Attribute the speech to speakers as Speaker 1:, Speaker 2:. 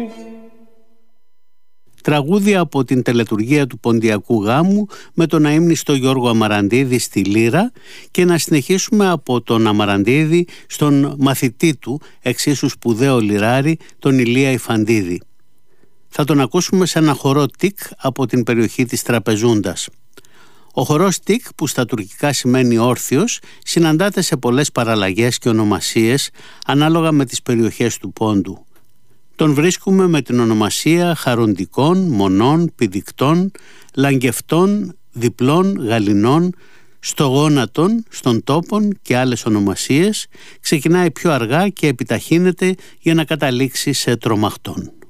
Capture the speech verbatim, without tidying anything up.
Speaker 1: Τραγούδια από την τελετουργία του Ποντιακού Γάμου με τον αείμνηστο Γιώργο Αμαραντίδη στη λύρα, και να συνεχίσουμε από τον Αμαραντίδη στον μαθητή του, εξίσου σπουδαίο λυράρι, τον Ηλία Ιφαντίδη. Θα τον ακούσουμε σε ένα χορό τικ από την περιοχή της Τραπεζούντας. Ο χορός τικ, που στα τουρκικά σημαίνει όρθιος, συναντάται σε πολλές παραλλαγές και ονομασίες ανάλογα με τις περιοχές του Πόντου. Τον βρίσκουμε με την ονομασία χαροντικών, μονών, πηδικτών, λαγκευτών, διπλών, γαλινών, στογόνατων, στον τόπων και άλλες ονομασίες. Ξεκινάει πιο αργά και επιταχύνεται για να καταλήξει σε τρομαχτών.